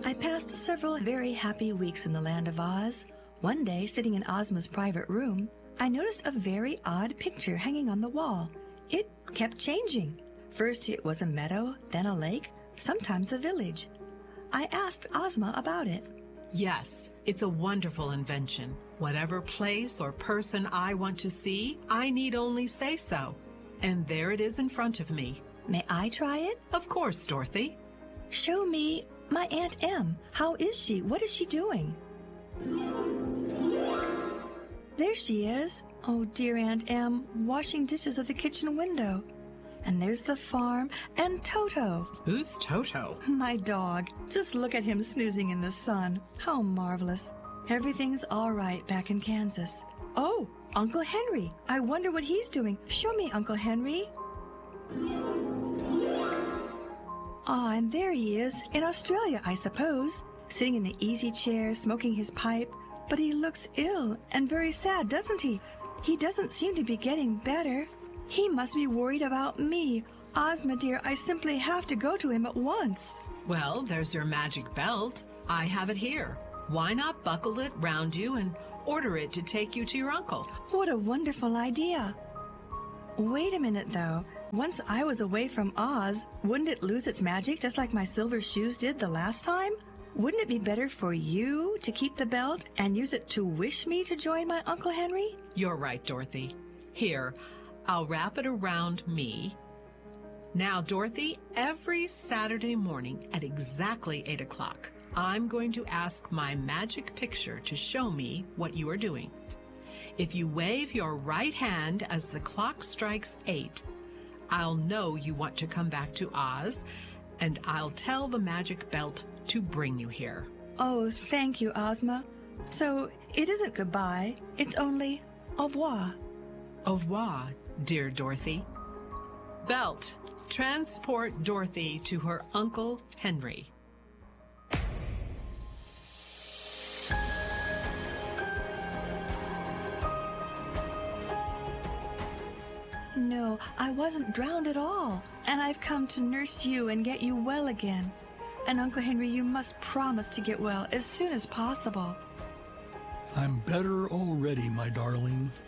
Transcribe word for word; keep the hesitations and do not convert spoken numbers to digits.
I passed several very happy weeks in the land of Oz. One day, sitting in Ozma's private room, I noticed a very odd picture hanging on the wall. It kept changing. First it was a meadow, then a lake, sometimes a village. I asked Ozma about it. Yes, it's a wonderful invention. Whatever place or person I want to see, I need only say so. And there it is in front of me. May I try it? Of course, Dorothy. Show me my Aunt Em. How is she? What is she doing? There she is. Oh, dear Aunt Em, washing dishes at the kitchen window. And there's the farm and Toto. Who's Toto? My dog. Just look at him snoozing in the sun. How marvelous. Everything's all right back in Kansas. Oh, Uncle Henry. I wonder what he's doing. Show me, Uncle Henry. Ah, and there he is, in Australia, I suppose, sitting in the easy chair, smoking his pipe. But he looks ill and very sad, doesn't he? He doesn't seem to be getting better. He must be worried about me. Ozma, dear, I simply have to go to him at once. Well, there's your magic belt. I have it here. Why not buckle it round you and order it to take you to your uncle? What a wonderful idea. Wait a minute, though. Once I was away from Oz, wouldn't it lose its magic just like my silver shoes did the last time? Wouldn't it be better for you to keep the belt and use it to wish me to join my Uncle Henry? You're right, Dorothy. Here, I'll wrap it around me. Now, Dorothy, every Saturday morning at exactly eight o'clock, I'm going to ask my magic picture to show me what you are doing. If you wave your right hand as the clock strikes eight, I'll know you want to come back to Oz, and I'll tell the magic belt to bring you here. Oh, thank you, Ozma. So it isn't goodbye, it's only au revoir. Au revoir, dear Dorothy. Belt, transport Dorothy to her Uncle Henry. No, I wasn't drowned at all, and I've come to nurse you and get you well again. And Uncle Henry, you must promise to get well as soon as possible. I'm better already, my darling.